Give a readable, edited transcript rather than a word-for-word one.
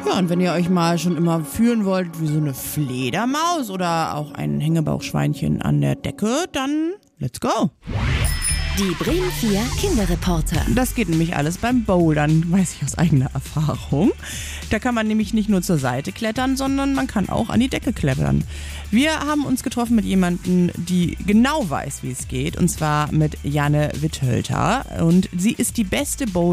Ja, und wenn ihr euch mal schon immer fühlen wollt wie so eine Fledermaus oder auch ein Hängebauchschweinchen an der Decke, dann let's go! Die Bremen 4 Kinderreporter. Das geht nämlich alles beim Bouldern, weiß ich aus eigener Erfahrung. Da kann man nämlich nicht nur zur Seite klettern, sondern man kann auch an die Decke klettern. Wir haben uns getroffen mit jemandem, die genau weiß, wie es geht, und zwar mit Janne Witthölter. Und sie ist die beste